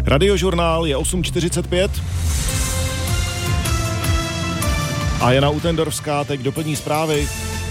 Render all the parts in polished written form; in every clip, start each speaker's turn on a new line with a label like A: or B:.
A: Radiožurnál je 8:45. A Jana Utendorská teď doplní zprávy.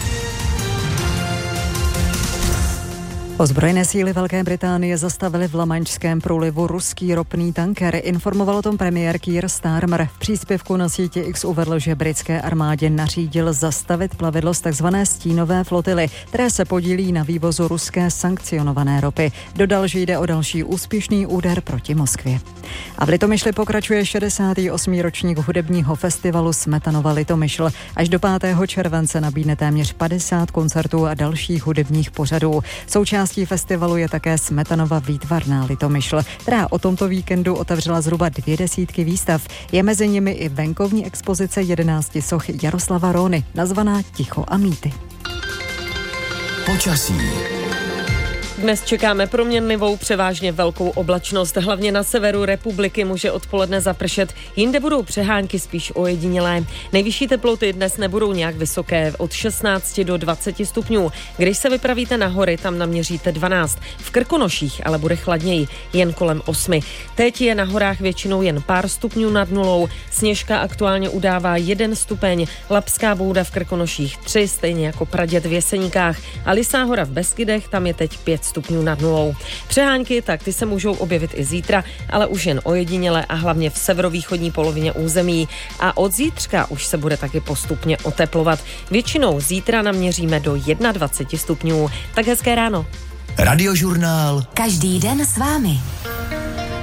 B: Ozbrojené síly Velké Británie zastavily v Lamanšském průlivu ruský ropný tanker. Informoval o tom premiér Keir Starmer. V příspěvku na síti X uvedl, že britské armádě nařídil zastavit plavidlo z tzv. Stínové flotily, které se podílí na vývozu ruské sankcionované ropy. Dodal, že jde o další úspěšný úder proti Moskvě. A v Litomyšli pokračuje 68. ročník hudebního festivalu Smetanova Litomyšl. Až do 5. července nabídne téměř 50 koncertů a dalších hudebních pořadů. Součástí festivalu je také Smetanova výtvarná Litomyšl, která o tomto víkendu otevřela zhruba 200 výstav. Je mezi nimi i venkovní expozice 11 soch Jaroslava Róny, nazvaná Ticho a mýty.
C: Počasí.
D: Dnes čekáme proměnlivou, převážně velkou oblačnost. Hlavně na severu republiky může odpoledne zapršet. Jinde budou přehánky spíš ojedinělé. Nejvyšší teploty dnes nebudou nějak vysoké, od 16 do 20 stupňů. Když se vypravíte na hory, tam naměříte 12. V Krkonoších ale bude chladněji, jen kolem 8. Teď je na horách většinou jen pár stupňů nad nulou. Sněžka aktuálně udává 1 stupeň. Labská bouda v Krkonoších 3, stejně jako Praděd v Jeseníkách. A Lysá hora v Beskydech, tam je teď 5 stupňů nad nulou. Přehánky, tak ty se můžou objevit i zítra, ale už jen ojediněle a hlavně v severovýchodní polovině území. A od zítřka už se bude taky postupně oteplovat. Většinou zítra naměříme do 21 stupňů. Tak hezké ráno.
C: Radiožurnál.
E: Každý den s vámi.